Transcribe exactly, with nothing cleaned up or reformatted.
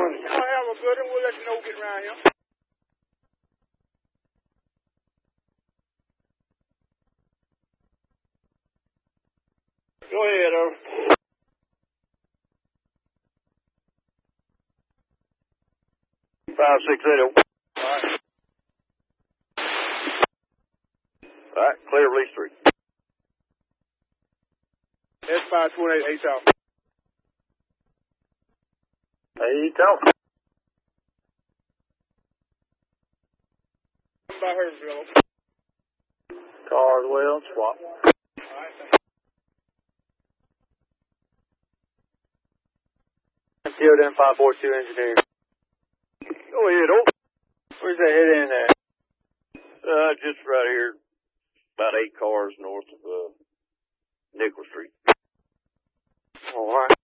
doing? Y'all have a good one. We'll let you know get around here. Go ahead, over. Five six eight oh. All right. All right, clear release three. S five two eight eight out. Eight out. By Hurnsville. Carswell, swap. All right, thanks. T O M five four two engineering. Go ahead, over. Where's that head in at? Uh, just right here. About eight cars north of, uh, Nickel Street. All right.